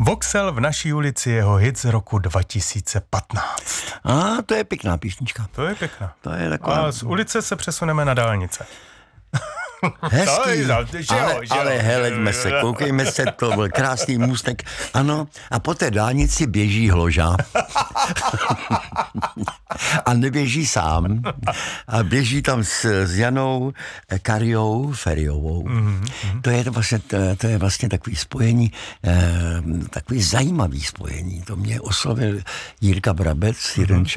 Voxel v naší ulici, jeho hit z roku 2015. To je pěkná písnička. To je pěkná. To je taková... A z ulice se přesuneme na dálnice. Hezký, ale heleďme se, koukejme se, to byl krásný můstek. Ano, a po té dálnici běží Hloža. A neběží sám. A běží tam s Janou Kariou Feriovou. To je vlastně takový spojení, takový zajímavý spojení. To mě oslovil Jirka Brabec, jeden